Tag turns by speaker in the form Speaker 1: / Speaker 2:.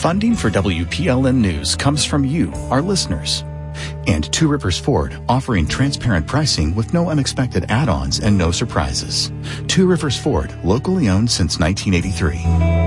Speaker 1: Funding for WPLN News comes from you, our listeners. And Two Rivers Ford, offering transparent pricing with no unexpected add-ons and no surprises. Two Rivers Ford, locally owned since 1983.